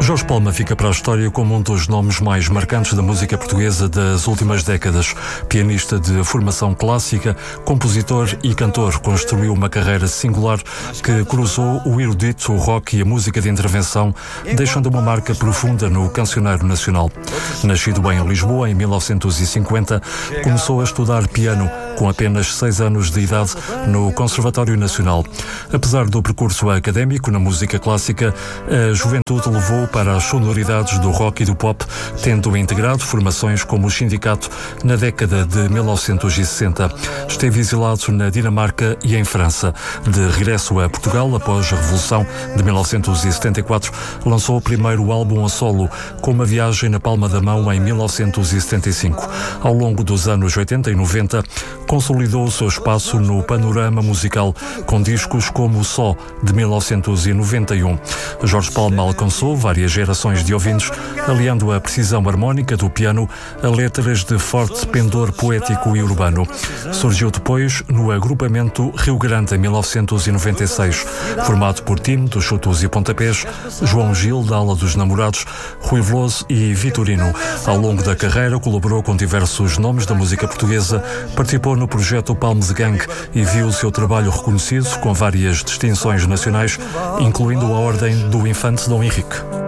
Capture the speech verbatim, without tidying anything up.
Jorge Palma fica para a história como um dos nomes mais marcantes da música portuguesa das últimas décadas. Pianista de formação clássica, compositor e cantor, construiu uma carreira singular que cruzou o erudito, o rock e a música de intervenção, deixando uma marca profunda no cancioneiro nacional. Nascido em Lisboa em mil novecentos e cinquenta, começou a estudar piano com apenas seis anos de idade no Conservatório Nacional. Apesar do percurso académico na música clássica, a juventude levou para as sonoridades do rock e do pop, tendo integrado formações como o Sindicato na década de mil novecentos e sessenta. Esteve exilado na Dinamarca e em França. De regresso a Portugal, após a Revolução de mil novecentos e setenta e quatro, lançou o primeiro álbum a solo, com uma viagem na palma da mão em mil novecentos e setenta e cinco. Ao longo dos anos oitenta e noventa, consolidou o seu espaço no panorama musical, com discos como o Só, de mil novecentos e noventa e um. Jorge Palma alcançou várias gerações de ouvintes, aliando a precisão harmónica do piano a letras de forte pendor poético e urbano. Surgiu depois no agrupamento Rio Grande em mil novecentos e noventa e seis, formado por Tim, dos Chutos e Pontapés, João Gil, da Ala dos Namorados, Rui Veloso e Vitorino. Ao longo da carreira colaborou com diversos nomes da música portuguesa, participou no projeto Palmes Gang e viu o seu trabalho reconhecido com várias distinções nacionais, incluindo a Ordem do Infante Dom Henrique.